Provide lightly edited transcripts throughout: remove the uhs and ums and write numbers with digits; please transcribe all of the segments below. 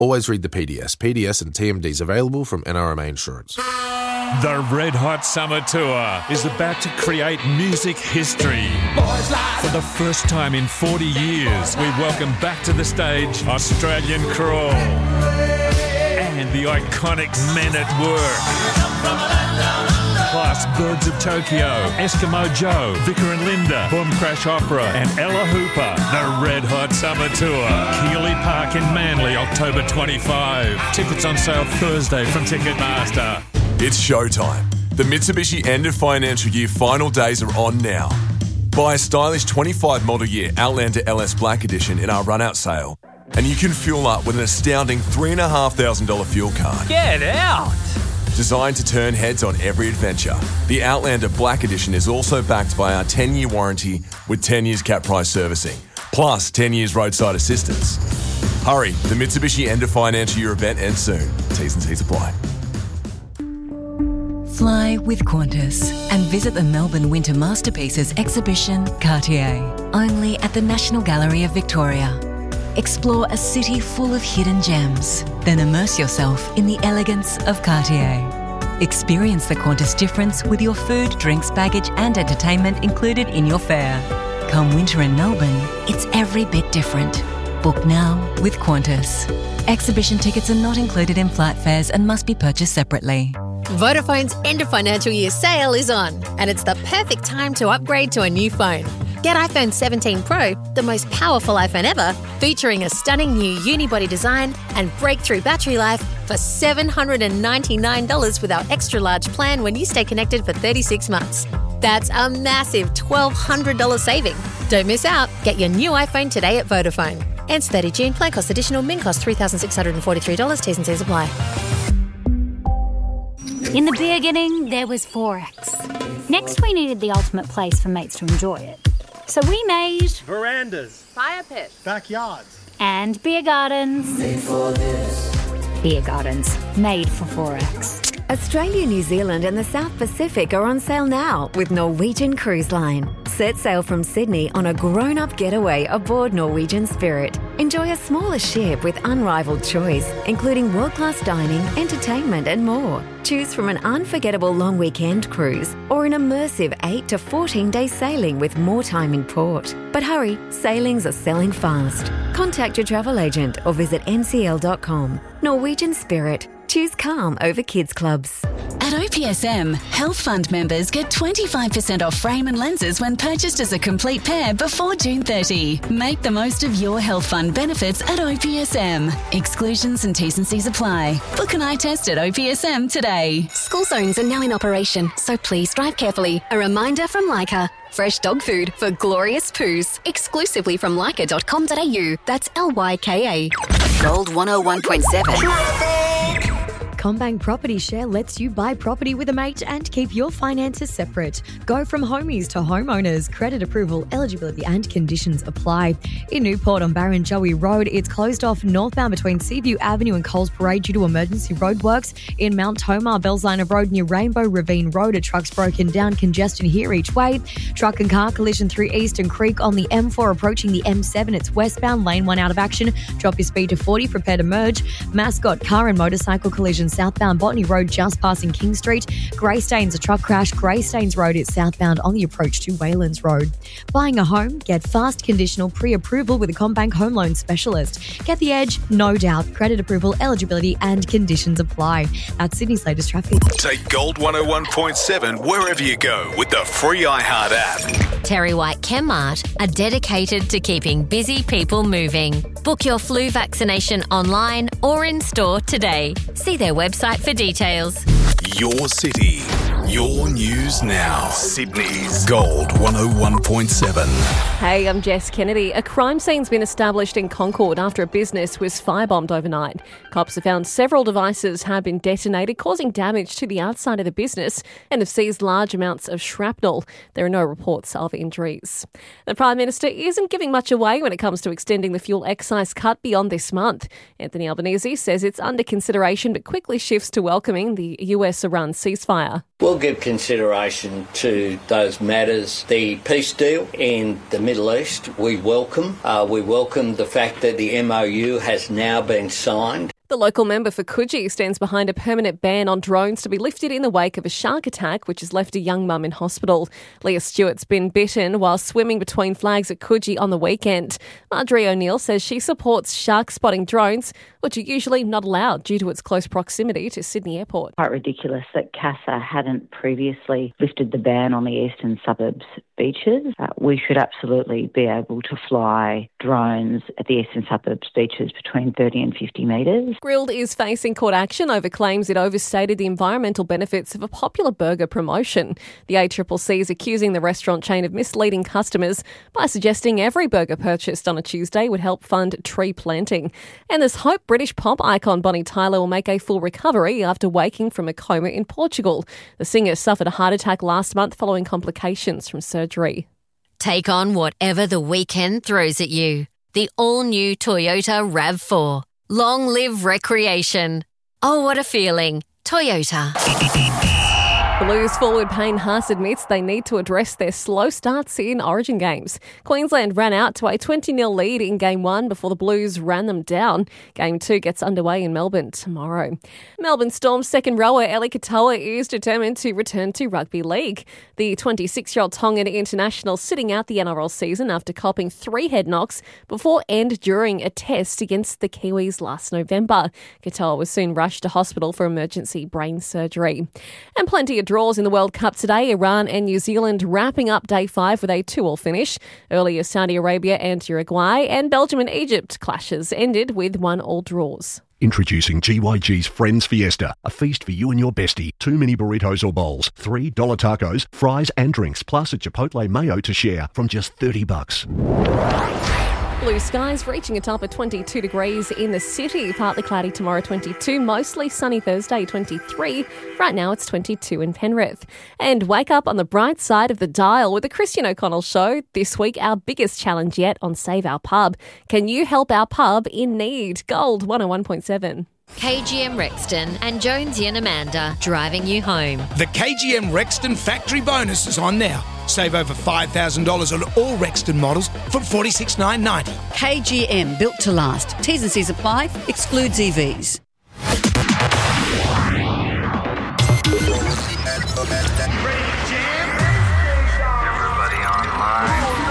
Always read the PDS. PDS and TMDs available from NRMA Insurance. The Red Hot Summer Tour is about to create music history. For the first time in 40 years, we welcome back to the stage Australian Crawl and the iconic Men at Work. Plus Birds of Tokyo, Eskimo Joe, Vicar and Linda, Boom Crash Opera and Ella Hooper. The Red Hot Summer Tour. Keeley Park in Manly, October 25. Tickets on sale Thursday from Ticketmaster. It's showtime. The Mitsubishi end of financial year final days are on now. Buy a stylish 25 model year Outlander LS Black Edition in our run-out sale, and you can fuel up with an astounding $3,500 fuel card. Get out! Designed to turn heads on every adventure, the Outlander Black Edition is also backed by our 10-year warranty with 10 years cap price servicing, plus 10 years roadside assistance. Hurry, the Mitsubishi end of financial year event ends soon. T's and C's apply. Fly with Qantas and visit the Melbourne Winter Masterpieces exhibition, Cartier, only at the National Gallery of Victoria. Explore a city full of hidden gems, then immerse yourself in the elegance of Cartier. Experience the Qantas difference with your food, drinks, baggage and entertainment included in your fare. Come winter in Melbourne, it's every bit different. Book now with Qantas. Exhibition tickets are not included in flight fares and must be purchased separately. Vodafone's end of financial year sale is on, and it's the perfect time to upgrade to a new phone. Get iPhone 17 Pro, the most powerful iPhone ever, featuring a stunning new unibody design and breakthrough battery life for $799 with our extra large plan when you stay connected for 36 months. That's a massive $1,200 saving. Don't miss out. Get your new iPhone today at Vodafone. Ends 30 June. Plan cost additional. Min cost $3,643. T's and C's apply. In the beginning, there was Forex. Next, we needed the ultimate place for mates to enjoy it. So we made Verandas, fire pits, backyards, and beer gardens. Made for this. Beer gardens, made for Forex. Australia, New Zealand and the South Pacific are on sale now with Norwegian Cruise Line. Set sail from Sydney on a grown-up getaway aboard Norwegian Spirit. Enjoy a smaller ship with unrivaled choice, including world-class dining, entertainment and more. Choose from an unforgettable long weekend cruise or an immersive 8 to 14-day sailing with more time in port. But hurry, sailings are selling fast. Contact your travel agent or visit ncl.com. Norwegian Spirit. Choose calm over kids clubs. At OPSM, Health Fund members get 25% off frame and lenses when purchased as a complete pair before June 30. Make the most of your Health Fund benefits at OPSM. Exclusions and T's and C's apply. Book an eye test at OPSM today. School zones are now in operation, so please drive carefully. A reminder from Leica. Fresh dog food for glorious poos. Exclusively from leica.com.au. That's LYKA. Gold 101.7. CommBank Property Share lets you buy property with a mate and keep your finances separate. Go from homies to homeowners. Credit approval, eligibility and conditions apply. In Newport on Barrenjoey Road, it's closed off northbound between Seaview Avenue and Coles Parade due to emergency roadworks. In Mount Tomah, Belzina Road near Rainbow Ravine Road, a truck's broken down, congestion here each way. Truck and car collision through Eastern Creek on the M4 approaching the M7. It's westbound, lane 1 out of action. Drop your speed to 40, prepare to merge. Mascot car and motorcycle collision southbound Botany Road just passing King Street. Greystanes, a truck crash. Greystanes Road is southbound on the approach to Waylands Road. Buying a home? Get fast conditional pre-approval with a CommBank home loan specialist. Get the edge? No doubt. Credit approval, eligibility and conditions apply. That's Sydney's latest traffic. Take Gold 101.7 wherever you go with the free iHeart app. Terry White Chemmart are dedicated to keeping busy people moving. Book your flu vaccination online or in store today. See their website for details. Your city, your news now. Sydney's Gold 101.7. Hey, I'm Jess Kennedy. A crime scene's been established in Concord after a business was firebombed overnight. Cops have found several devices have been detonated, causing damage to the outside of the business, and have seized large amounts of shrapnel. There are no reports of injuries. The Prime Minister isn't giving much away when it comes to extending the fuel excise cut beyond this month. Anthony Albanese says it's under consideration, but quickly shifts to welcoming the US Hamas-Iran ceasefire. We'll give consideration to those matters. The peace deal in the Middle East, we welcome. We welcome the fact that the MOU has now been signed. The local member for Coogee stands behind a permanent ban on drones to be lifted in the wake of a shark attack which has left a young mum in hospital. Leah Stewart's been bitten while swimming between flags at Coogee on the weekend. Marjorie O'Neill says she supports shark spotting drones, which are usually not allowed due to its close proximity to Sydney Airport. Quite ridiculous that CASA hadn't previously lifted the ban on the eastern suburbs beaches. We should absolutely be able to fly drones at the eastern suburbs beaches between 30 and 50 metres. Grilled is facing court action over claims it overstated the environmental benefits of a popular burger promotion. The ACCC is accusing the restaurant chain of misleading customers by suggesting every burger purchased on a Tuesday would help fund tree planting. And there's hope British pop icon Bonnie Tyler will make a full recovery after waking from a coma in Portugal. The singer suffered a heart attack last month following complications from surgery. Take on whatever the weekend throws at you. The all-new Toyota RAV4. Long live recreation. Oh, what a feeling. Toyota. Blues forward Payne Haas admits they need to address their slow starts in Origin games. Queensland ran out to a 20-0 lead in Game 1 before the Blues ran them down. Game 2 gets underway in Melbourne tomorrow. Melbourne Storm's second rower Ellie Katoa is determined to return to rugby league. The 26-year-old Tongan international sitting out the NRL season after copping 3 head knocks before and during a test against the Kiwis last November. Katoa was soon rushed to hospital for emergency brain surgery. And plenty of draws in the World Cup today. Iran and New Zealand wrapping up Day 5 with a 2-2 finish. Earlier, Saudi Arabia and Uruguay and Belgium and Egypt clashes ended with 1-1 draws. Introducing GYG's Friends Fiesta, a feast for you and your bestie. 2 mini burritos or bowls, $3 tacos, fries and drinks, plus a Chipotle mayo to share from just $30. Blue skies reaching a top of 22 degrees in the city. Partly cloudy tomorrow, 22. Mostly sunny Thursday, 23. Right now it's 22 in Penrith. And wake up on the bright side of the dial with the Christian O'Connell Show. This week, our biggest challenge yet on Save Our Pub. Can you help our pub in need? Gold 101.7. KGM Rexton and Jonesy and Amanda driving you home. The KGM Rexton factory bonus is on now. Save over $5,000 on all Rexton models from $46,990. KGM, built to last. T's and C's apply. Excludes EVs. Everybody online.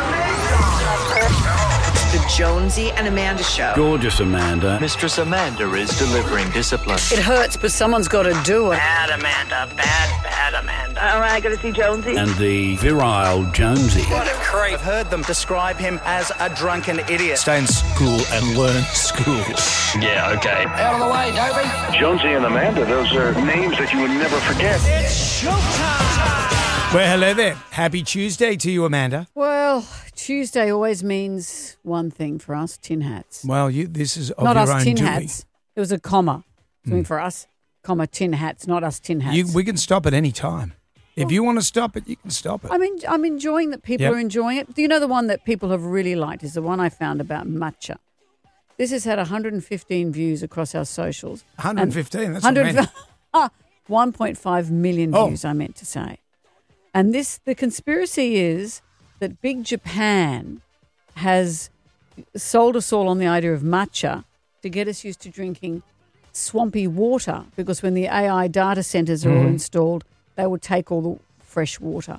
The Jonesy and Amanda Show. Gorgeous Amanda. Mistress Amanda is delivering discipline. It hurts, but someone's got to do it. Bad Amanda. Bad Amanda. All right, got to see Jonesy. And the virile Jonesy. What a creep. I've heard them describe him as a drunken idiot. Stay in school and learn school. Yeah, okay. Out of the way, Dopey. Jonesy and Amanda, those are names that you would never forget. It's showtime. Well, hello there. Happy Tuesday to you, Amanda. Well, Tuesday always means one thing for us, tin hats. Well, this is of not your us own tin doing. hats. It was a comma. Something for us, comma, tin hats, not us tin hats. We can stop at any time. If you want to stop it, you can stop it. I mean, I'm enjoying that people Yep. are enjoying it. Do you know the one that people have really liked is the one I found about matcha. This has had 115 views across our socials. 115, that's not many. 1.5 million views, I meant to say. And the conspiracy is that Big Japan has sold us all on the idea of matcha to get us used to drinking swampy water, because when the AI data centers are all installed, they will take all the fresh water.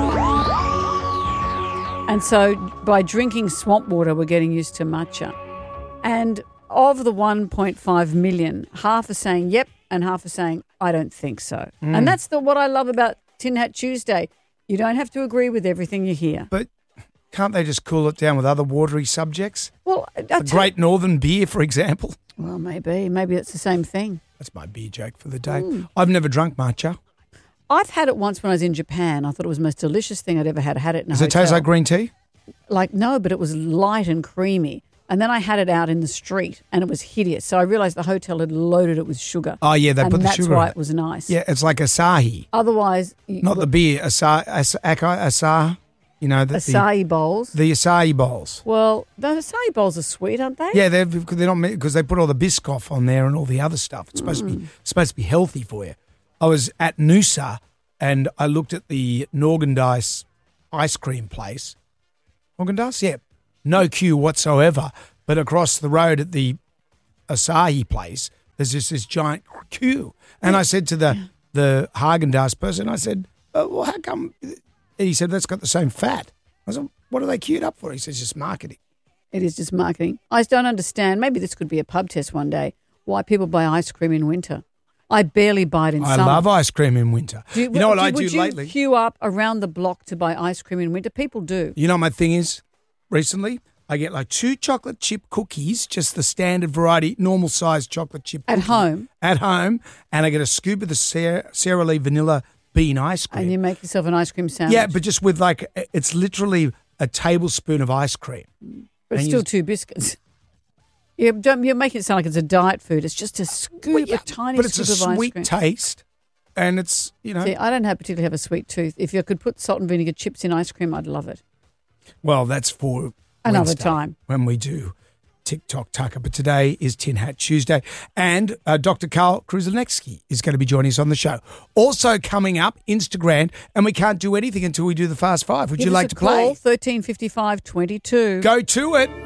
And so by drinking swamp water, we're getting used to matcha. And of the 1.5 million, half are saying yep, and half are saying I don't think so. And that's what I love about Tin Hat Tuesday. You don't have to agree with everything you hear. But can't they just cool it down with other watery subjects? Well, the Great Northern Beer, for example. Well, maybe it's the same thing. That's my beer joke for the day. I've never drunk matcha. I've had it once when I was in Japan. I thought it was the most delicious thing I'd ever had. I had it in a Does hotel. it taste like green tea? No, but it was light and creamy. And then I had it out in the street, and it was hideous. So I realised the hotel had loaded it with sugar. Oh, yeah, they put the sugar And that's why in it was nice. Yeah, it's like Asahi. Otherwise... Not the beer, Asahi. You know, acai bowls. The acai bowls. Well, the acai bowls are sweet, aren't they? Yeah, they're not because they put all the Biscoff on there and all the other stuff. It's supposed to be healthy for you. I was at Noosa and I looked at the Norgandice ice cream place. Norgandice? Yeah. No queue whatsoever. But across the road at the Asahi place, there's just this giant queue. And I said to the Haagen-Dazs person, I said, well, how come? And he said, that's got the same fat. I said, what are they queued up for? He says, just marketing. It is just marketing. I just don't understand. Maybe this could be a pub test one day. Why people buy ice cream in winter? I barely buy it in summer. I love ice cream in winter. You know what I do lately? Would you queue up around the block to buy ice cream in winter? People do. You know what my thing is recently? I get like 2 chocolate chip cookies, just the standard variety, normal size chocolate chip cookie. At home. And I get a scoop of the Sara Lee vanilla bean ice cream. And you make yourself an ice cream sandwich. Yeah, but just with like, it's literally a tablespoon of ice cream. But it's still 2 biscuits. You're making it sound like it's a diet food. It's just a scoop, a tiny scoop of ice cream. But it's a sweet taste, and it's, you know. See, I don't particularly have a sweet tooth. If you could put salt and vinegar chips in ice cream, I'd love it. Well, that's for another Wednesday time when we do TikTok Tucker. But today is Tin Hat Tuesday, and Dr. Karl Kruszelnicki is going to be joining us on the show. Also coming up, Instagram, and we can't do anything until we do the Fast Five. Would you like to play? Call 1355 22. Go to it.